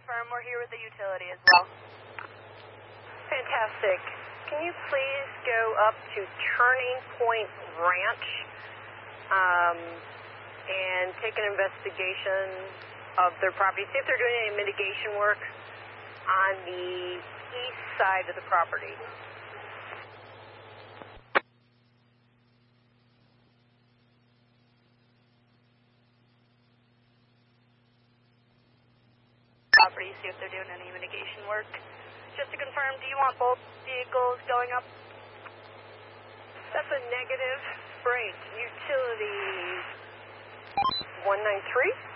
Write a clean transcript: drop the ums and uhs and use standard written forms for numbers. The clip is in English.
confirm we're here with the utility as well. Fantastic. Can you please go up to Turning Point Ranch and take an investigation of their property? See if they're doing any mitigation work on the east side of the property. See if they're doing any mitigation work. Just to confirm, do you want both vehicles going up? That's a negative. Freight. Utility 193.